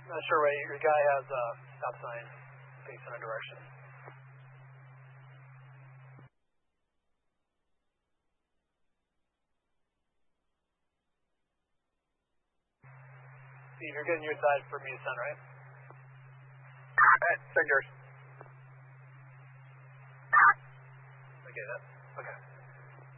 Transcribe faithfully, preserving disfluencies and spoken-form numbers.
Not sure why your guy has a stop sign facing a direction. Steve, you're getting your side for me to send, right? Alright, send yours. I get it. Okay.